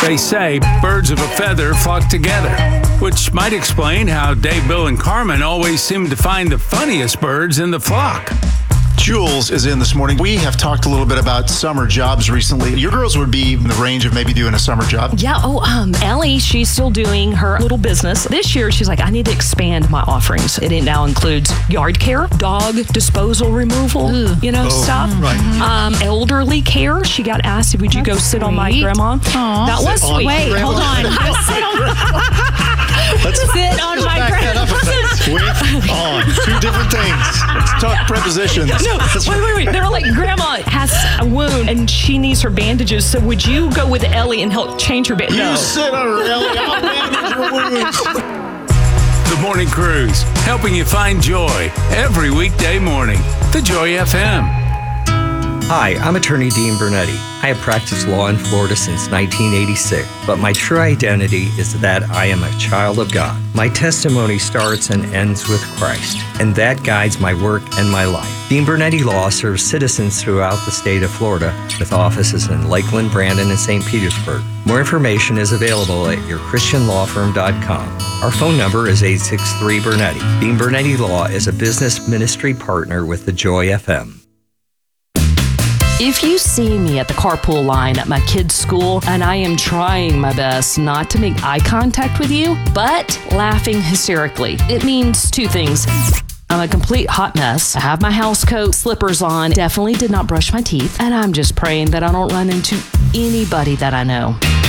They say birds of a feather flock together, which might explain how Dave, Bill, and Carmen always seem to find the funniest birds in the flock. Jules is in this morning. We have talked a little bit about summer jobs recently. Your girls would be in the range of maybe doing a summer job. Yeah. Ellie, she's still doing her little business. This year, she's like, I need to expand my offerings. It now includes yard care, dog disposal removal, stuff. Right. Elderly care. She got asked, would you go sit on my grandma? Aww. That was sweet. Wait, hold on. Let's sit on my back that up a bit. With on. Two different things. Let's talk prepositions. No, wait. They were like, Grandma has a wound and she needs her bandages, so would you go with Ellie and help change her bandages? You sit on her, Ellie. I'll bandage your wounds. The Morning Cruise, helping you find joy every weekday morning. The Joy FM. Hi, I'm attorney Dean Bernetti. I have practiced law in Florida since 1986, but my true identity is that I am a child of God. My testimony starts and ends with Christ, and that guides my work and my life. Dean Bernetti Law serves citizens throughout the state of Florida with offices in Lakeland, Brandon, and St. Petersburg. More information is available at yourchristianlawfirm.com. Our phone number is 863-BERNETTI. Dean Bernetti Law is a business ministry partner with the Joy FM. If you see me at the carpool line at my kid's school, and I am trying my best not to make eye contact with you, but laughing hysterically, it means two things. I'm a complete hot mess. I have my house coat, slippers on, definitely did not brush my teeth, and I'm just praying that I don't run into anybody that I know.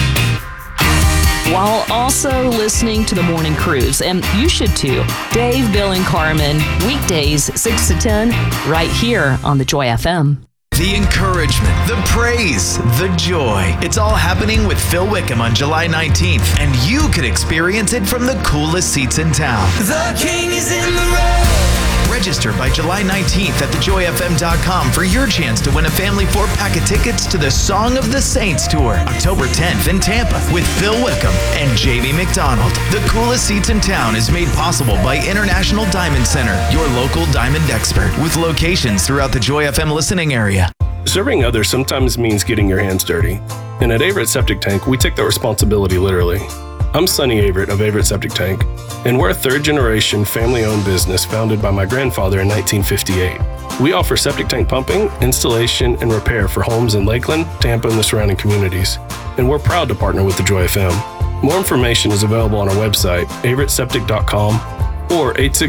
While also listening to the Morning Cruise, and you should too. Dave, Bill, and Carmen, weekdays 6 to 10, right here on the Joy FM. The encouragement, the praise, the joy. It's all happening with Phil Wickham on July 19th, and you could experience it from the coolest seats in town. The King is in the room. Register by July 19th at thejoyfm.com for your chance to win a family 4-pack of tickets to the Song of the Saints Tour, October 10th in Tampa with Phil Wickham and Jamie McDonald. The coolest seats in town is made possible by International Diamond Center, your local diamond expert, with locations throughout the Joy FM listening area. Serving others sometimes means getting your hands dirty. And at Averitt Septic Tank, we take that responsibility literally. I'm Sonny Averitt of Averitt Septic Tank, and we're a third-generation family-owned business founded by my grandfather in 1958. We offer septic tank pumping, installation, and repair for homes in Lakeland, Tampa, and the surrounding communities. And we're proud to partner with the Joy FM. More information is available on our website, averittSeptic.com, or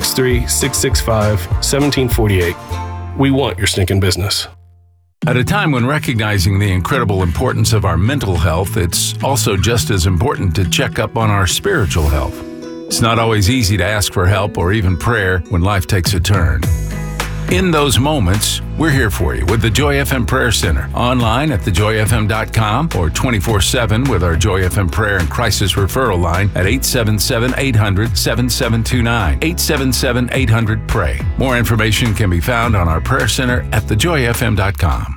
863-665-1748. We want your stinking business. At a time when recognizing the incredible importance of our mental health, it's also just as important to check up on our spiritual health. It's not always easy to ask for help or even prayer when life takes a turn. In those moments, we're here for you with the Joy FM Prayer Center, online at thejoyfm.com or 24/7 with our Joy FM Prayer and Crisis Referral line at 877-800-7729, 877-800-PRAY. More information can be found on our prayer center at thejoyfm.com.